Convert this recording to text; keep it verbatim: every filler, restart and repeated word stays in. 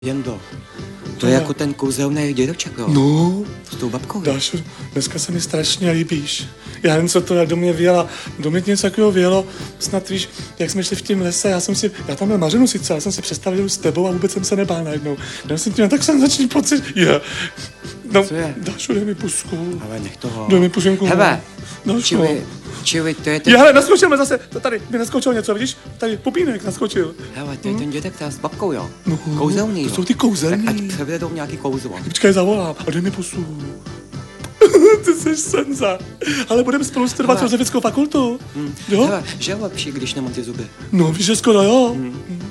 Jendo, to je jako ten kouzelný dědoček, jo? No. S tou babkou. Dášu, dneska se mi strašně líbíš. Já nevím, co to jak do mě vyjela. Do mě něco takového vyjelo. Snad víš, jak jsme šli v tím lese, já jsem si, já tam měl Mařenu sice, já jsem si představil s tebou a vůbec jsem se nebál najednou. Dal jsem ti na tak senzační pocit. Je. No, co je? Dášu, dej mi pusku. Ale nech toho. Dej mi pušenku. Hele, Dášu. čili, čili, to je ten... Je, hele, naskočil mi zase, to tady, mi naskočil něco, vidíš? Tady pupínek naskočil. Hele, to je ten dědek ta s babkou, jo? No, Kouzelný, to jo? jsou ty kouzelný. Tak ať převedou nějaký kouzlo. Počkej, zavolám a dej mi pusu. Ty jsi senza. Ale budeme spolu studovat Hele. filozofickou fakultu. Hmm. Jo? Hele, že je lepší, když nemám ty zuby. No, víš, že skoro jo. Hmm.